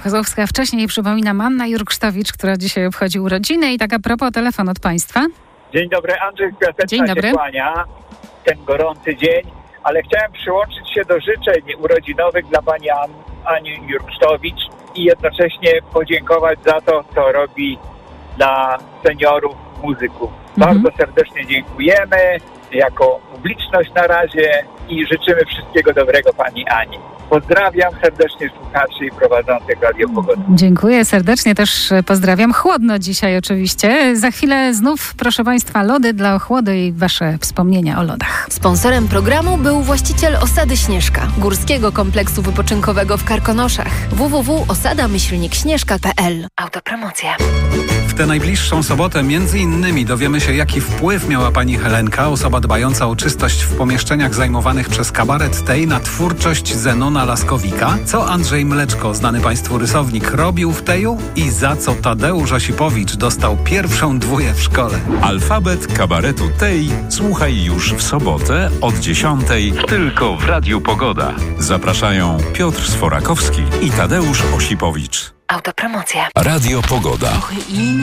Kozłowska. Wcześniej przypominam Anna Jurksztowicz, która dzisiaj obchodzi urodziny. I tak a propos, telefon od państwa. Dzień dobry, Andrzej z Piaseczna. Dzień dobry. Się kłania ten gorący dzień, ale chciałem przyłączyć się do życzeń urodzinowych dla pani Ani Jurksztowicz i jednocześnie podziękować za to, co robi dla seniorów, muzyków. Bardzo serdecznie dziękujemy jako publiczność na razie i życzymy wszystkiego dobrego pani Ani. Pozdrawiam serdecznie słuchaczy i prowadzących Radio Pogoda. Dziękuję serdecznie, też pozdrawiam. Chłodno dzisiaj oczywiście. Za chwilę znów, proszę państwa, lody dla ochłody i wasze wspomnienia o lodach. Sponsorem programu był właściciel Osady Śnieżka, górskiego kompleksu wypoczynkowego w Karkonoszach. www.osada-śnieżka.pl. Autopromocja. W tę najbliższą sobotę między innymi dowiemy się, jaki wpływ miała pani Helenka, osoba dbająca o czystość w pomieszczeniach zajmowanych przez kabaret tej, na twórczość Zenona Laskowika, co Andrzej Mleczko, znany państwu rysownik, robił w Teju i za co Tadeusz Osipowicz dostał pierwszą 2 w szkole. Alfabet kabaretu tej słuchaj już w sobotę od 10:00 tylko w Radiu Pogoda. Zapraszają Piotr Sforakowski i Tadeusz Osipowicz. Autopromocja. Radio Pogoda.